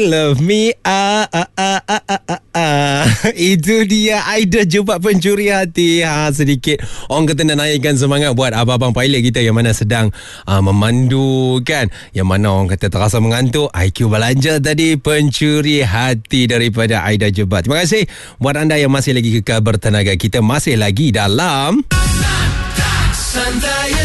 Love me, Itu dia Aida Jebat pencuri hati. Sedikit orang kata nak naikkan semangat buat abang-abang pilot kita yang mana sedang memandu kan, yang mana orang kata terasa mengantuk. IQ belanja tadi, pencuri hati daripada Aida Jebat. Terima kasih buat anda yang masih lagi kekal bertenaga. Kita masih lagi dalam Santai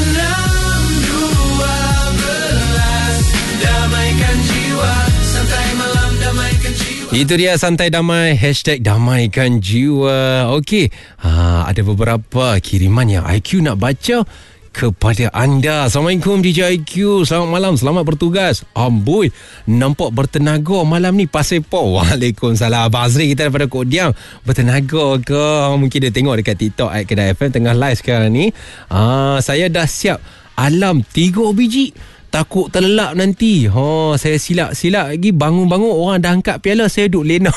6.12 Damaikan jiwa. Santai malam damaikan jiwa. Itu dia Santai Damai, #damaikan jiwa. Okey, ada beberapa kiriman yang IQ nak baca kepada anda. Assalamualaikum DJ IQ. Selamat malam, selamat bertugas. Amboi, nampak bertenaga malam ni pasal apa? Waalaikumsalam. Abang Azri kita daripada Kodiam. Bertenaga ke? Mungkin dia tengok dekat TikTok Kedah FM tengah live sekarang ni. Saya dah siap alarm 3 biji. Takut terlelap nanti. Saya silap lagi bangun-bangun orang dah angkat piala, saya duduk lena.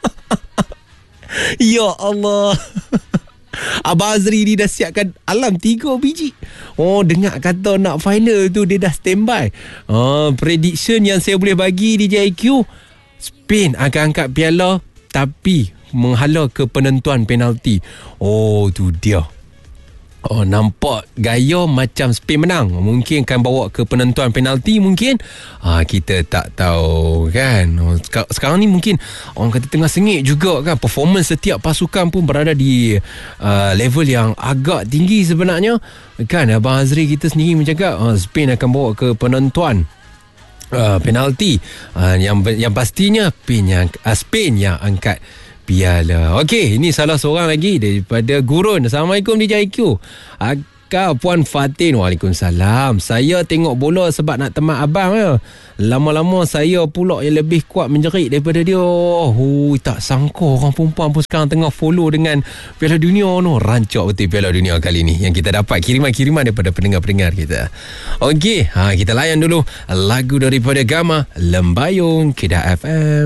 Ya Allah. Abang Azri ni dah siapkan alarm 3 biji. Dengar kata nak final tu dia dah standby. Prediction yang saya boleh bagi DJ IQ, Spain akan angkat piala tapi menghala ke penentuan penalti. Tu dia. Nampak gaya macam Spain menang. Mungkin akan bawa ke penentuan penalti mungkin. Kita tak tahu kan. Sekarang ni mungkin orang kata tengah sengit juga kan. Performance setiap pasukan pun berada di level yang agak tinggi sebenarnya. Kan Abang Azri kita sendiri mencakap Spain akan bawa ke penentuan penalti. Yang pastinya Spain yang angkat piala. Okey, ini salah seorang lagi daripada Gurun. Assalamualaikum DJ IQ. Akak Puan Fatin. Waalaikumsalam. Saya tengok bola sebab nak temat abang ya. Lama-lama saya pula yang lebih kuat menjerit daripada dia. Tak sangka orang perempuan pun sekarang tengah follow dengan Piala Dunia no. Rancak betul Piala Dunia kali ni yang kita dapat kiriman-kiriman daripada pendengar-pendengar kita. Okey, kita layan dulu lagu daripada Gama, Lembayung, Kedah FM.